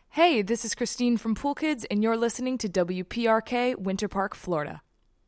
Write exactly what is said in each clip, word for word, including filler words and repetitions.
Hey, this is Christine from Pool Kids, and you're listening to W P R K, Winter Park, Florida.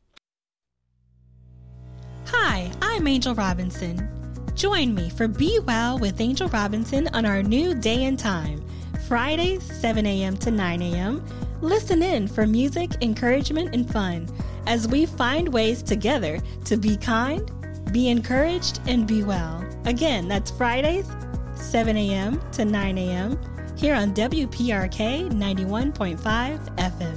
Hi, I'm Angel Robinson. Join me for Be Well with Angel Robinson on our new day and time, Fridays, seven a.m. to nine a.m. Listen in for music, encouragement, and fun as we find ways together to be kind, be encouraged, and be well. Again, that's Fridays, seven a.m. to nine a.m. here on W P R K ninety-one point five F M.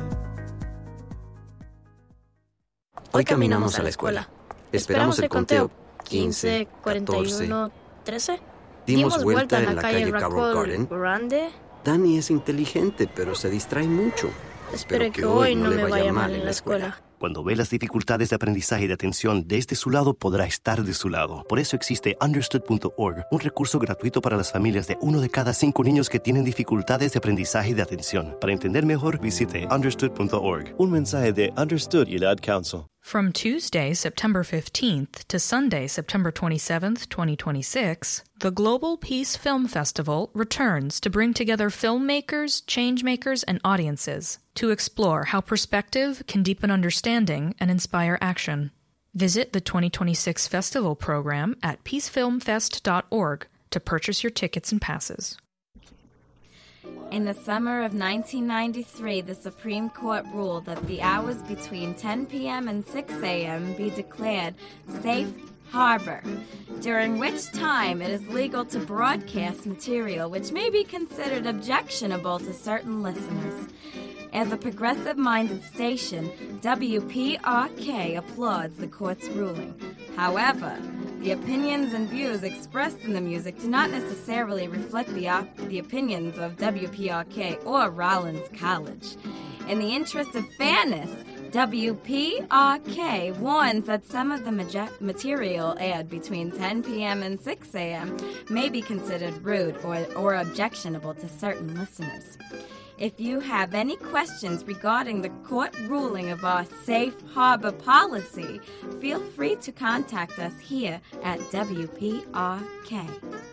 Hoy caminamos a la escuela. Esperamos el conteo quince, catorce, trece. Dimos vuelta en la calle Carroll Garden. Dani es inteligente, pero se distrae mucho. Espero que hoy no me vaya mal en la escuela. Cuando ve las dificultades de aprendizaje y de atención desde su lado, podrá estar de su lado. Por eso existe understood punto org, un recurso gratuito para las familias de uno de cada cinco niños que tienen dificultades de aprendizaje y de atención. Para entender mejor, visite understood punto org. Un mensaje de Understood y el Ad Council. From Tuesday, September fifteenth to Sunday, September twenty-seventh, twenty twenty-six, the Global Peace Film Festival returns to bring together filmmakers, changemakers, and audiences to explore how perspective can deepen understanding and inspire action. Visit the twenty twenty-six festival program at peace film fest dot org to purchase your tickets and passes. In the summer of nineteen ninety-three, the Supreme Court ruled that the hours between ten p.m. and six a.m. be declared safe harbor, during which time it is legal to broadcast material which may be considered objectionable to certain listeners. As a progressive-minded station, W P R K applauds the court's ruling. However, the opinions and views expressed in the music do not necessarily reflect the, op- the opinions of W P R K or Rollins College. In the interest of fairness, W P R K warns that some of the ma- material aired between ten p.m. and six a.m. may be considered rude or, or objectionable to certain listeners. If you have any questions regarding the court ruling of our safe harbor policy, feel free to contact us here at W P R K.